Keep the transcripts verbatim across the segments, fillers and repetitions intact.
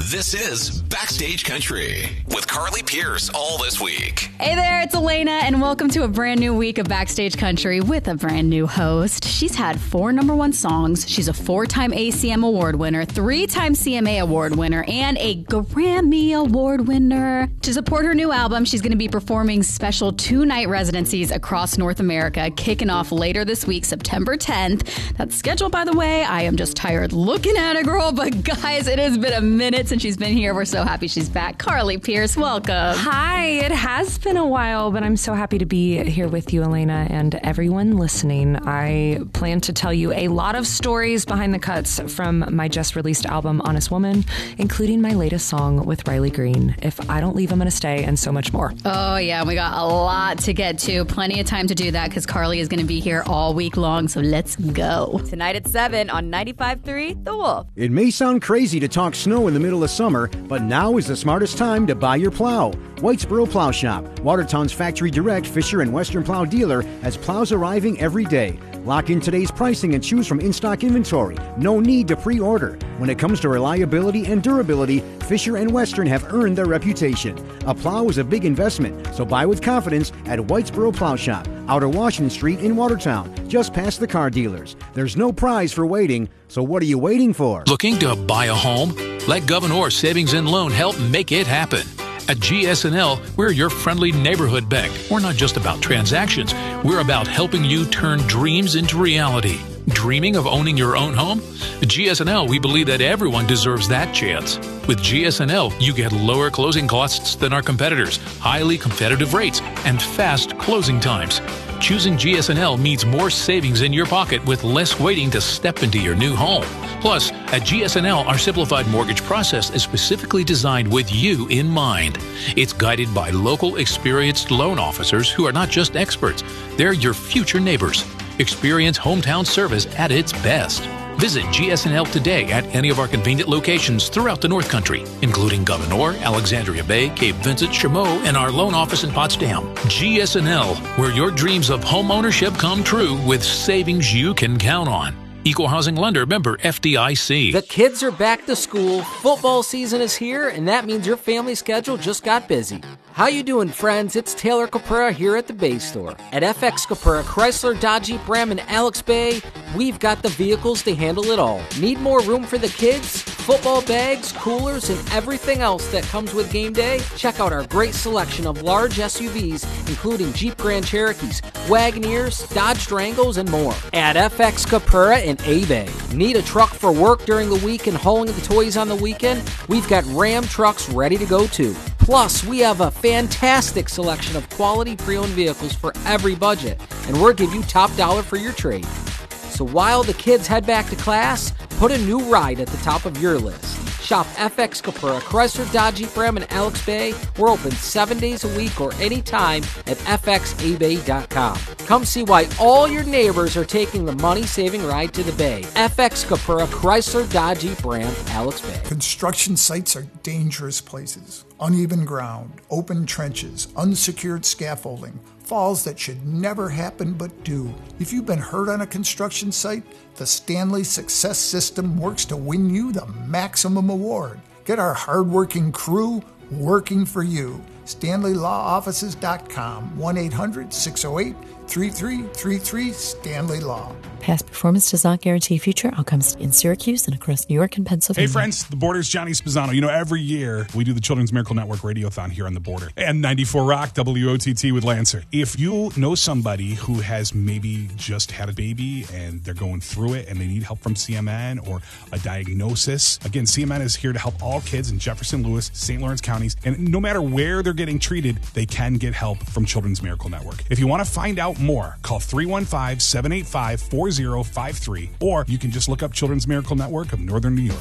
This is Backstage Country with Carly Pierce all this week. Hey there, it's Elena, and welcome to a brand new week of Backstage Country with a brand new host. She's had four number one songs. She's a four-time A C M Award winner, three-time C M A Award winner, and a Grammy Award winner. To support her new album, she's going to be performing special two-night residencies across North America, kicking off later this week, September tenth. That's scheduled, by the way. I am just tired looking at it, girl, but guys, it has been a minute since she's been here. We're so happy she's back. Carly Pierce, welcome. Hi, it has been a while, but I'm so happy to be here with you, Elena, and everyone listening. I plan to tell you a lot of stories behind the cuts from my just released album, Honest Woman, including my latest song with Riley Green, If I Don't Leave, I'm Gonna Stay, and so much more. Oh, yeah, we got a lot to get to. Plenty of time to do that because Carly is going to be here all week long, so let's go. Tonight at seven on ninety-five point three The Wolf. It may sound crazy to talk snow in the middle of summer, but now is the smartest time to buy your plow. Whitesboro Plow Shop, Watertown's factory direct Fisher and Western Plow dealer, has plows arriving every day. Lock in today's pricing and choose from in-stock inventory. No need to pre-order. When it comes to reliability and durability, Fisher and Western have earned their reputation. A plow is a big investment, so buy with confidence at Whitesboro Plow Shop, Outer Washington Street in Watertown, just past the car dealers. There's no prize for waiting, so what are you waiting for? Looking to buy a home? Let Governor Savings and Loan help make it happen. At G S N L, we're your friendly neighborhood bank. We're not just about transactions. We're about helping you turn dreams into reality. Dreaming of owning your own home? At G S N L, we believe that everyone deserves that chance. With G S N L, you get lower closing costs than our competitors, highly competitive rates, and fast closing times. Choosing G S N L means more savings in your pocket with less waiting to step into your new home. Plus, at G S N L, our simplified mortgage process is specifically designed with you in mind. It's guided by local, experienced loan officers who are not just experts. They're your future neighbors. Experience hometown service at its best. Visit G S N L today at any of our convenient locations throughout the North Country, including Governor, Alexandria Bay, Cape Vincent, Chameau, and our loan office in Potsdam. G S N L, where your dreams of home ownership come true with savings you can count on. Equal Housing Lender, member F D I C. The kids are back to school, football season is here, and that means your family schedule just got busy. How you doing, friends? It's Taylor Capura here at the Bay Store. At F X Capura, Chrysler, Dodge, Jeep, Ram, and Alex Bay, we've got the vehicles to handle it all. Need more room for the kids? Football bags, coolers, and everything else that comes with game day? Check out our great selection of large S U Vs, including Jeep Grand Cherokees, Wagoneers, Dodge Durangos, and more. At F X Capura in A-Bay. Need a truck for work during the week and hauling the toys on the weekend? We've got Ram trucks ready to go too. Plus, we have a fantastic selection of quality pre-owned vehicles for every budget, and we'll give you top dollar for your trade. So while the kids head back to class, put a new ride at the top of your list. Shop F X Capura, Chrysler, Dodge, Jeep, Ram, and Alex Bay. We're open seven days a week or anytime at f x a bay dot com. Come see why all your neighbors are taking the money-saving ride to the Bay. F X Capura, Chrysler, Dodge, Jeep, Ram, Alex Bay. Construction sites are dangerous places. Uneven ground, open trenches, unsecured scaffolding, falls that should never happen but do. If you've been hurt on a construction site, the Stanley Success System works to win you the maximum award. Get our hardworking crew working for you. stanley law offices dot com, one eight hundred six oh eight three three three three, Stanley Law. Past performance does not guarantee future outcomes in Syracuse and across New York and Pennsylvania. Hey friends, the Border's Johnny Spizzano. You know, every year we do the Children's Miracle Network Radiothon here on the Border. And ninety-four Rock, W O T T with Lancer. If you know somebody who has maybe just had a baby and they're going through it and they need help from C M N or a diagnosis, again, C M N is here to help all kids in Jefferson, Lewis, Saint Lawrence counties. And no matter where they're getting treated, they can get help from Children's Miracle Network. If you want to find out more, call three one five, seven eight five, four zero five three, or you can just look up Children's Miracle Network of Northern New York.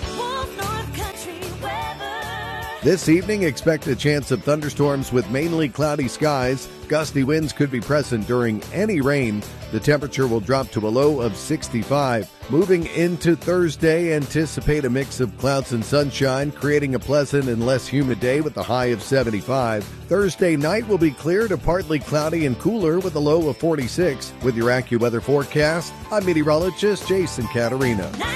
This evening, expect a chance of thunderstorms with mainly cloudy skies. Gusty winds could be present during any rain. The temperature will drop to a low of sixty-five. Moving into Thursday, anticipate a mix of clouds and sunshine, creating a pleasant and less humid day with a high of seventy-five. Thursday night will be clear to partly cloudy and cooler with a low of forty-six. With your AccuWeather forecast, I'm meteorologist Jason Caterina.